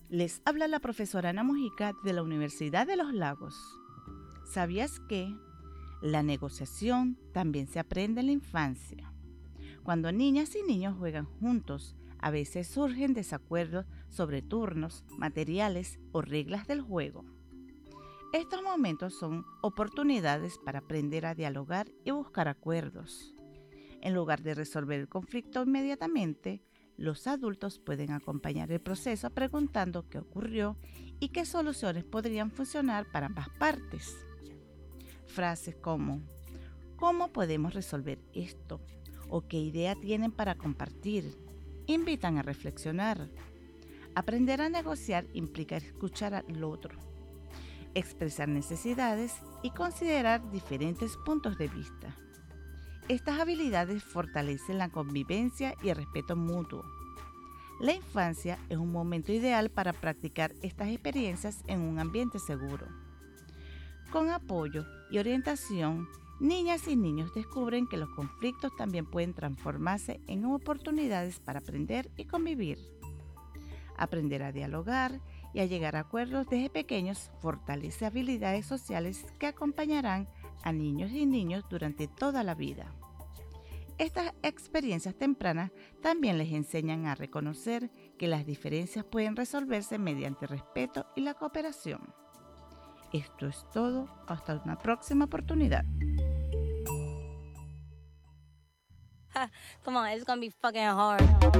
Les habla la profesora Ana Mujica de la Universidad de los Lagos. ¿Sabías que la negociación también se aprende en la infancia? Cuando niñas y niños juegan juntos, a veces surgen desacuerdos sobre turnos, materiales o reglas del juego. Estos momentos son oportunidades para aprender a dialogar y buscar acuerdos. En lugar de resolver el conflicto inmediatamente, los adultos pueden acompañar el proceso preguntando qué ocurrió y qué soluciones podrían funcionar para ambas partes. Frases como ¿cómo podemos resolver esto? ¿O qué idea tienen para compartir? Invitan a reflexionar. Aprender a negociar implica escuchar al otro, expresar necesidades y considerar diferentes puntos de vista. Estas habilidades fortalecen la convivencia y el respeto mutuo. La infancia es un momento ideal para practicar estas experiencias en un ambiente seguro. Con apoyo y orientación, niñas y niños descubren que los conflictos también pueden transformarse en oportunidades para aprender y convivir. Aprender a dialogar y a llegar a acuerdos desde pequeños fortalece habilidades sociales que acompañarán a niños y niños durante toda la vida. Estas experiencias tempranas también les enseñan a reconocer que las diferencias pueden resolverse mediante el respeto y la cooperación. Esto es todo, hasta una próxima oportunidad. Come on, it's gonna be fucking hard.